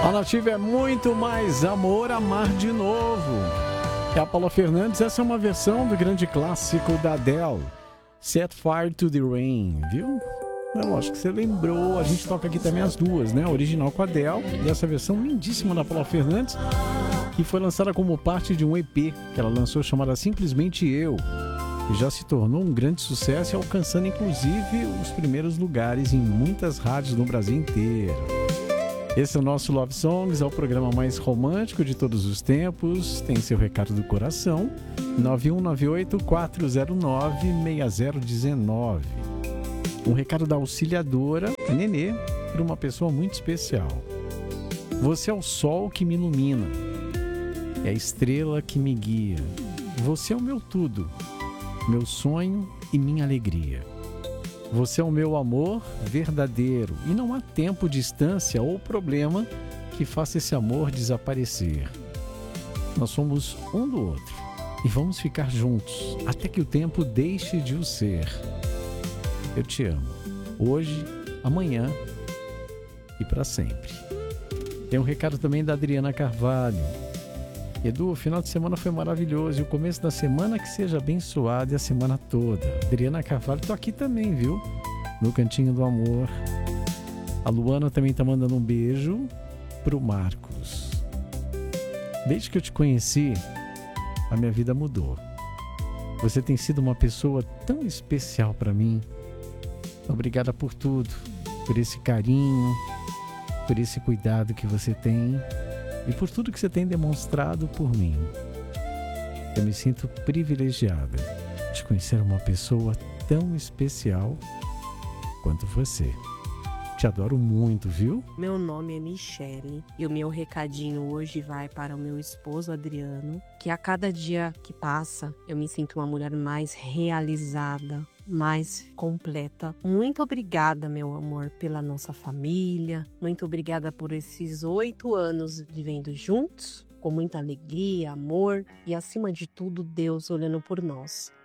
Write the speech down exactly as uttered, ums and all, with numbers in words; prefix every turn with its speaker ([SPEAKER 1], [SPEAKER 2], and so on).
[SPEAKER 1] A Nativa é muito mais amor, amar de novo. É a Paula Fernandes, essa é uma versão do grande clássico da Adele, Set Fire to the Rain, viu? É lógico que você lembrou, a gente toca aqui também as duas, né? A original com a Adele e essa versão lindíssima da Paula Fernandes, que foi lançada como parte de um E P que ela lançou chamada Simplesmente Eu, e já se tornou um grande sucesso, alcançando inclusive os primeiros lugares em muitas rádios no Brasil inteiro. Esse é o nosso Love Songs, é o programa mais romântico de todos os tempos. Tem seu recado do coração, nove um nove oito, quatro zero nove, seis zero um nove. Um recado da auxiliadora, Nenê, para uma pessoa muito especial. Você é o sol que me ilumina, é a estrela que me guia. Você é o meu tudo, meu sonho e minha alegria. Você é o meu amor verdadeiro e não há tempo, distância ou problema que faça esse amor desaparecer. Nós somos um do outro e vamos ficar juntos até que o tempo deixe de o ser. Eu te amo, hoje, amanhã e para sempre. Tem um recado também da Adriana Carvalho. Edu, o final de semana foi maravilhoso e o começo da semana que seja abençoado e a semana toda. Adriana Carvalho, tô aqui também, viu? No Cantinho do Amor. A Luana também tá mandando um beijo pro Marcos. Desde que eu te conheci, a minha vida mudou. Você tem sido uma pessoa tão especial para mim. Obrigada por tudo, por esse carinho, por esse cuidado que você tem e por tudo que você tem demonstrado por mim. Eu me sinto privilegiada de conhecer uma pessoa tão especial quanto você. Te adoro muito, viu?
[SPEAKER 2] Meu nome é Michele e o meu recadinho hoje vai para o meu esposo Adriano, que a cada dia que passa eu me sinto uma mulher mais realizada, mais completa. Muito obrigada, meu amor, pela nossa família. Muito obrigada por esses oito anos vivendo juntos, com muita alegria, amor e, acima de tudo, Deus olhando por nós.